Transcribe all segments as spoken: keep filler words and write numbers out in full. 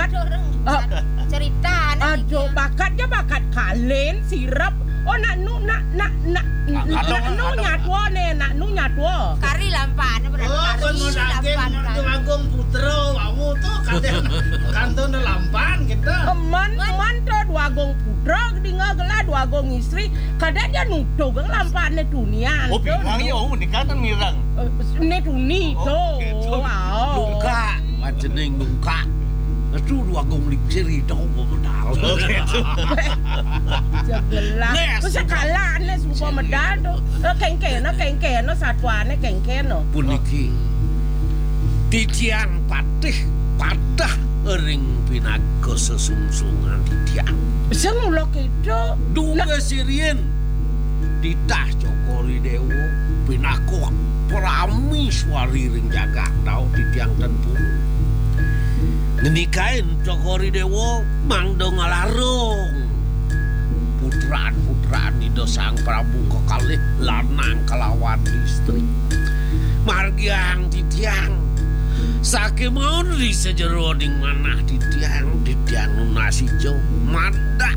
bakat uh, cerita aduh bakatnya bakat kalen sirap oh nak nu nak nak nak nak nu nyatwo ne nak nu nyatwo kari lampan berarti oh kari kon lampan daging Agung Putra kamu tuh kanton kanton lampan gitu man man to dua gong putra dinga gela dua gong istri kadanya nuto gang lampan ne dunia oh bilang ya oh nikah kan mirang ne tuni to wow nungka wajeneng nungka itu dua gong liksiri itu modal gitu jelas terus kalah ne supo medal to kengkeno kengkeno satwane kengkeno puniki titiang patih padah ering pinago sesungsungan titiang semulok itu dua sirien ditah Cokori Dewo pinago prami swari ring jaga tau titiang tempur ngenikain Cokori Dewo mangdo ngalarung putraan-putraan ido sang Prabu kekalih lanang kelawan istri margiang titiang sakemon di sejero ding manah titiang titiang nunasijo mandak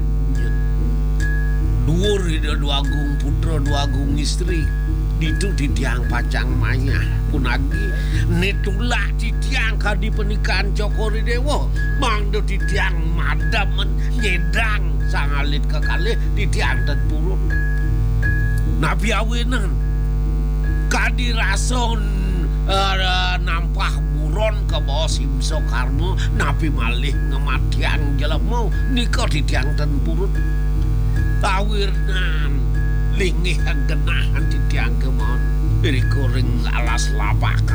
dhuwur ido dua agung putra dua agung istri ditu titiang pacang maya punagi nitulah titiang kadi pernikahan Cokori Dewo mangdo titiang madamen nyedang sangalit kekalih titiang dan purun nabi awenan kadi rason uh, nampah buron ke bawah Simso Karmo nabi malih ngematian jelema nika titiang dan purun tawirnan lingih genahan titiang kemon iri kuring alas lapak